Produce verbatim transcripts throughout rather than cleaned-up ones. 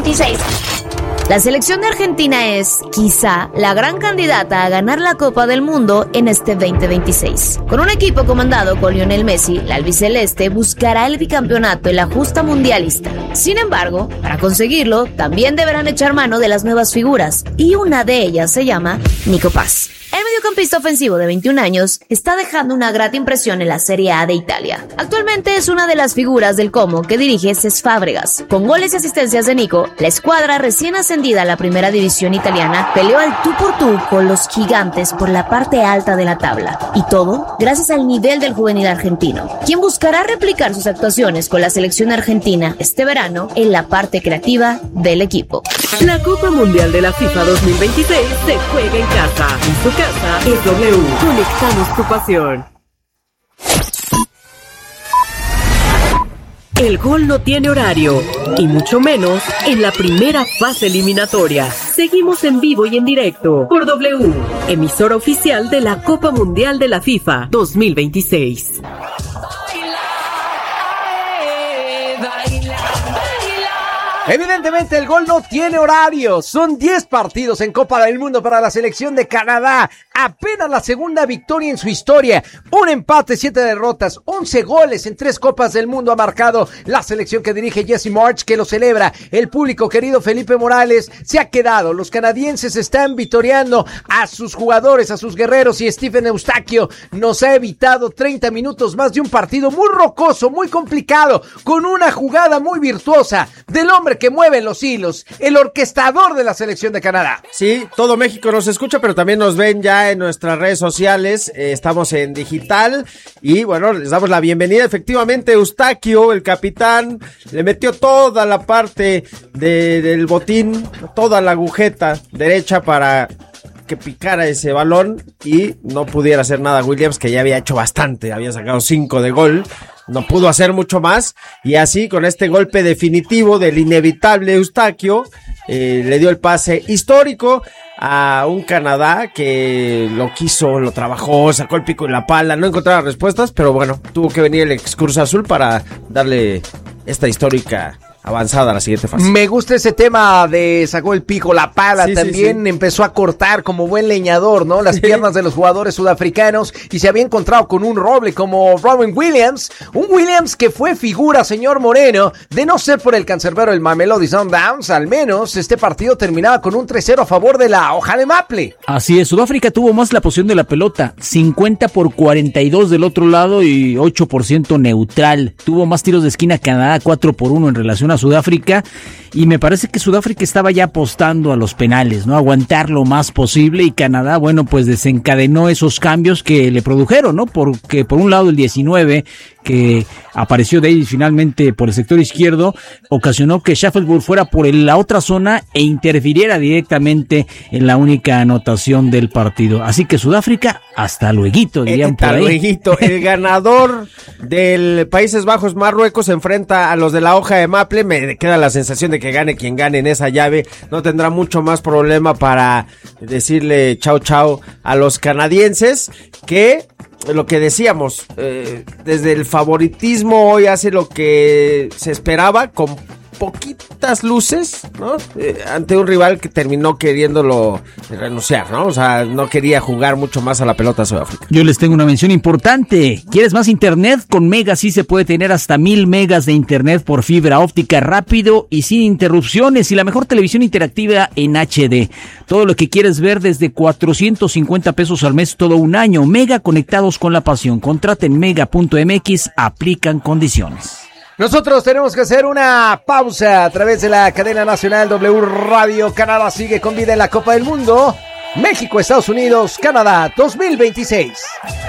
veintiséis. La selección de Argentina es, quizá, la gran candidata a ganar la Copa del Mundo en este veinte veintiséis. Con un equipo comandado por Lionel Messi, la albiceleste buscará el bicampeonato en la justa mundialista. Sin embargo, para conseguirlo, también deberán echar mano de las nuevas figuras, y una de ellas se llama Nico Paz. El mediocampista ofensivo de veintiún años está dejando una grata impresión en la Serie A de Italia. Actualmente es una de las figuras del Como que dirige Cesc Fábregas. Con goles y asistencias de Nico, la escuadra recién ascendida a la primera división italiana peleó al tú por tú con los gigantes por la parte alta de la tabla. Y todo gracias al nivel del juvenil argentino, quien buscará replicar sus actuaciones con la selección argentina este verano en la parte creativa del equipo. La Copa Mundial de la FIFA dos mil veintiséis se juega en casa. En su casa es W. Conectamos tu pasión. El gol no tiene horario, y mucho menos en la primera fase eliminatoria. Seguimos en vivo y en directo por W, emisora oficial de la Copa Mundial de la FIFA dos mil veintiséis. Evidentemente el gol no tiene horario, son diez partidos en Copa del Mundo para la selección de Canadá, apenas la segunda victoria en su historia, un empate, siete derrotas, once goles en tres Copas del Mundo ha marcado la selección que dirige Jesse Marsch, que lo celebra el público querido. Felipe Morales se ha quedado, los canadienses están vitoreando a sus jugadores, a sus guerreros, y Stephen Eustaquio nos ha evitado treinta minutos más de un partido muy rocoso, muy complicado, con una jugada muy virtuosa del hombre que mueve los hilos, el orquestador de la selección de Canadá. Sí, todo México nos escucha, pero también nos ven ya en nuestras redes sociales, eh, estamos en digital, y bueno, les damos la bienvenida. Efectivamente, Eustaquio, el capitán, le metió toda la parte de, del botín, toda la agujeta derecha para que picara ese balón y no pudiera hacer nada Williams, que ya había hecho bastante, había sacado cinco de gol. No pudo hacer mucho más, y así con este golpe definitivo del inevitable Eustaquio, eh, le dio el pase histórico a un Canadá que lo quiso, lo trabajó, sacó el pico y la pala, no encontraba respuestas, pero bueno, tuvo que venir el ex Cruz Azul para darle esta histórica avanzada a la siguiente fase. Me gusta ese tema de sacó el pico, la pala, sí, también sí, sí. Empezó a cortar como buen leñador, ¿no? Las sí. piernas de los jugadores sudafricanos, y se había encontrado con un roble como Robin Williams, un Williams que fue figura, señor Moreno, de no ser por el cancerbero el Mamelodi Sundowns, al menos este partido terminaba con un tres cero a favor de la hoja de Maple. Así es, Sudáfrica tuvo más la posición de la pelota, cincuenta por cuarenta y dos del otro lado y ocho por ciento neutral. Tuvo más tiros de esquina Canadá, cuatro por uno en relación a Sudáfrica, y me parece que Sudáfrica estaba ya apostando a los penales, ¿no? Aguantar lo más posible, y Canadá, bueno, pues desencadenó esos cambios que le produjeron, ¿no? Porque por un lado el diecinueve, que apareció Davis finalmente por el sector izquierdo, ocasionó que Shackelford fuera por la otra zona e interfiriera directamente en la única anotación del partido. Así que Sudáfrica, hasta lueguito, dirían por ahí. Hasta lueguito. El ganador del Países Bajos, Marruecos, se enfrenta a los de la hoja de Maple. Me queda la sensación de que gane quien gane en esa llave. No tendrá mucho más problema para decirle chau chau a los canadienses, que lo que decíamos, eh, desde el favoritismo hoy hace lo que se esperaba, con poquitas luces, ¿no? Eh, ante un rival que terminó queriéndolo renunciar, ¿no? O sea, no quería jugar mucho más a la pelota Sudáfrica. Yo les tengo una mención importante. ¿Quieres más internet? Con Mega sí se puede tener hasta mil megas de internet por fibra óptica, rápido y sin interrupciones, y la mejor televisión interactiva en H D. Todo lo que quieres ver desde cuatrocientos cincuenta pesos al mes todo un año. Mega, conectados con la pasión. Contrata en mega punto m x, aplican condiciones. Nosotros tenemos que hacer una pausa a través de la cadena nacional W Radio. Canadá sigue con vida en la Copa del Mundo. México, Estados Unidos, Canadá dos mil veintiséis.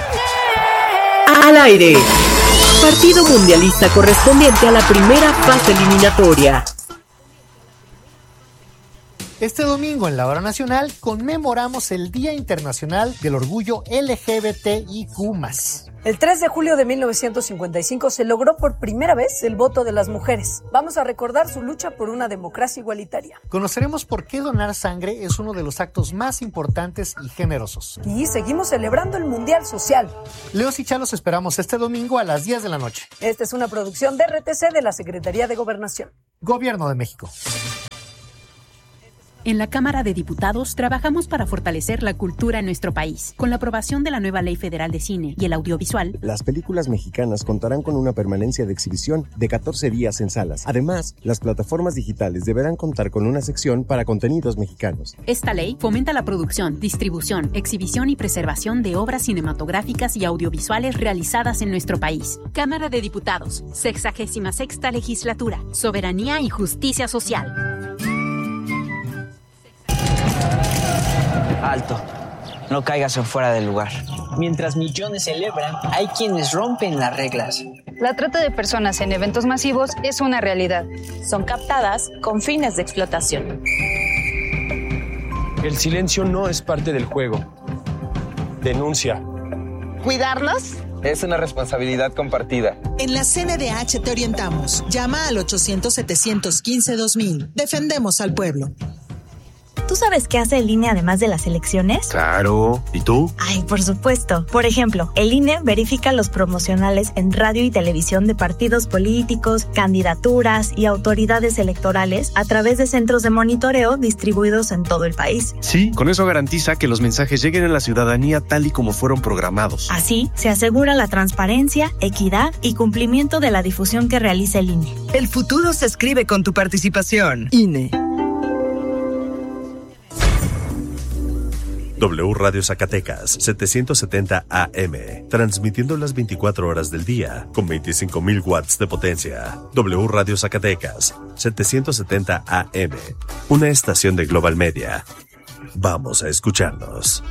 Al aire. Partido mundialista correspondiente a la primera fase eliminatoria. Este domingo en la hora nacional conmemoramos el Día Internacional del Orgullo L G B T I Q más. El tres de julio de mil novecientos cincuenta y cinco se logró por primera vez el voto de las mujeres. Vamos a recordar su lucha por una democracia igualitaria. Conoceremos por qué donar sangre es uno de los actos más importantes y generosos. Y seguimos celebrando el Mundial Social. Leos y Chalos esperamos este domingo a las diez de la noche. Esta es una producción de R T C de la Secretaría de Gobernación. Gobierno de México. En la Cámara de Diputados trabajamos para fortalecer la cultura en nuestro país. Con la aprobación de la nueva Ley Federal de Cine y el Audiovisual, las películas mexicanas contarán con una permanencia de exhibición de catorce días en salas. Además, las plataformas digitales deberán contar con una sección para contenidos mexicanos. Esta ley fomenta la producción, distribución, exhibición y preservación de obras cinematográficas y audiovisuales realizadas en nuestro país. Cámara de Diputados, sexagésima sexta legislatura, soberanía y justicia social. Alto, no caigas en fuera del lugar. Mientras millones celebran, hay quienes rompen las reglas. La trata de personas en eventos masivos es una realidad. Son captadas con fines de explotación. El silencio no es parte del juego. Denuncia. ¿Cuidarlos? Es una responsabilidad compartida. En la C N D H te orientamos. Llama al ochocientos, setecientos quince, dos mil. Defendemos al pueblo. ¿Tú sabes qué hace el I N E además de las elecciones? Claro. ¿Y tú? Ay, por supuesto. Por ejemplo, el I N E verifica los promocionales en radio y televisión de partidos políticos, candidaturas y autoridades electorales a través de centros de monitoreo distribuidos en todo el país. Sí, con eso garantiza que los mensajes lleguen a la ciudadanía tal y como fueron programados. Así, se asegura la transparencia, equidad y cumplimiento de la difusión que realiza el I N E. El futuro se escribe con tu participación. I N E. W Radio Zacatecas, setecientos setenta A M, transmitiendo las veinticuatro horas del día, con veinticinco mil watts de potencia. W Radio Zacatecas, setecientos setenta A M, una estación de Global Media. Vamos a escucharnos.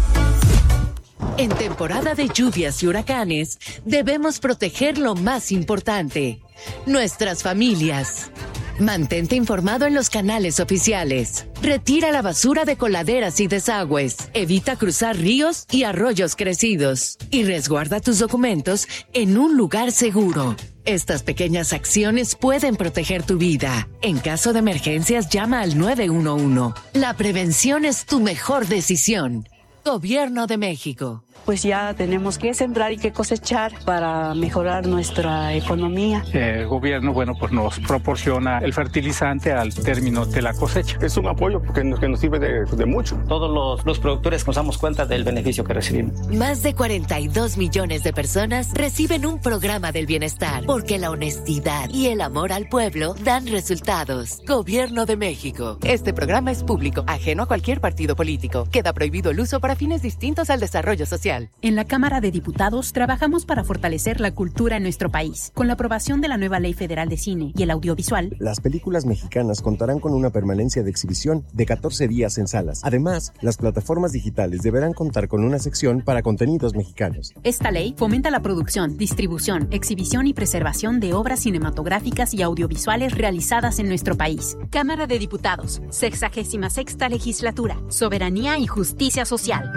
En temporada de lluvias y huracanes, debemos proteger lo más importante, nuestras familias. Mantente informado en los canales oficiales. Retira la basura de coladeras y desagües. Evita cruzar ríos y arroyos crecidos. Y resguarda tus documentos en un lugar seguro. Estas pequeñas acciones pueden proteger tu vida. En caso de emergencias, llama al nueve uno uno. La prevención es tu mejor decisión. Gobierno de México. Pues ya tenemos que sembrar y que cosechar para mejorar nuestra economía. El gobierno, bueno, pues nos proporciona el fertilizante al término de la cosecha. Es un apoyo porque nos, que nos sirve de, de mucho. Todos los, los productores nos damos cuenta del beneficio que recibimos. Más de cuarenta y dos millones de personas reciben un programa del bienestar, porque la honestidad y el amor al pueblo dan resultados. Gobierno de México. Este programa es público, ajeno a cualquier partido político. Queda prohibido el uso para fines distintos al desarrollo social. En la Cámara de Diputados trabajamos para fortalecer la cultura en nuestro país. Con la aprobación de la nueva Ley Federal de Cine y el Audiovisual, las películas mexicanas contarán con una permanencia de exhibición de catorce días en salas. Además, las plataformas digitales deberán contar con una sección para contenidos mexicanos. Esta ley fomenta la producción, distribución, exhibición y preservación de obras cinematográficas y audiovisuales realizadas en nuestro país. Cámara de Diputados, sexagésima sexta legislatura, soberanía y justicia social.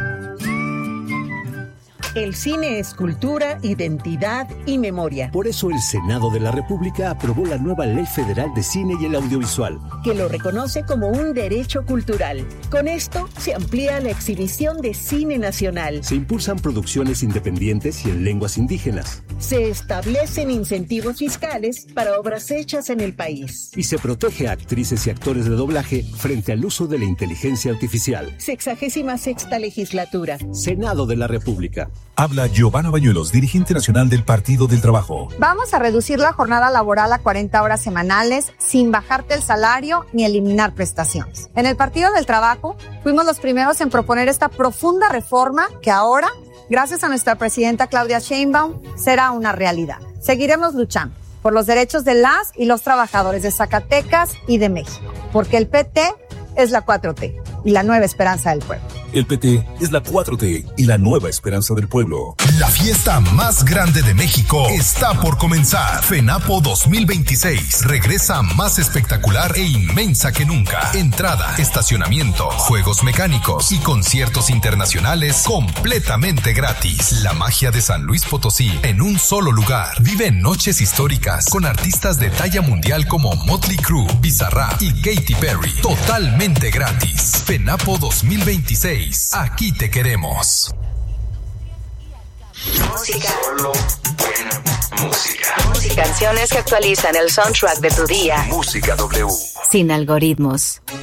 El cine es cultura, identidad y memoria. Por eso el Senado de la República aprobó la nueva Ley Federal de Cine y el Audiovisual, que lo reconoce como un derecho cultural. Con esto se amplía la exhibición de cine nacional. Se impulsan producciones independientes y en lenguas indígenas. Se establecen incentivos fiscales para obras hechas en el país. Y se protege a actrices y actores de doblaje frente al uso de la inteligencia artificial. Sexagésima sexta legislatura. Senado de la República. Habla Giovanna Bañuelos, dirigente nacional del Partido del Trabajo. Vamos a reducir la jornada laboral a cuarenta horas semanales sin bajarte el salario ni eliminar prestaciones. En el Partido del Trabajo fuimos los primeros en proponer esta profunda reforma que ahora, gracias a nuestra presidenta Claudia Sheinbaum, será una realidad. Seguiremos luchando por los derechos de las y los trabajadores de Zacatecas y de México, porque el P T es la cuatro T y la nueva esperanza del pueblo. El P T es la cuatro T y la nueva esperanza del pueblo. La fiesta más grande de México está por comenzar. FENAPO dos mil veintiséis regresa más espectacular e inmensa que nunca. Entrada, estacionamiento, juegos mecánicos y conciertos internacionales completamente gratis. La magia de San Luis Potosí en un solo lugar. Vive noches históricas con artistas de talla mundial como Motley Crue, Bizarrap y Katy Perry. Totalmente gratis. FENAPO dos mil veintiséis. Aquí te queremos. Música. Solo buena música. Canciones que actualizan el soundtrack de tu día. Música W. Sin algoritmos.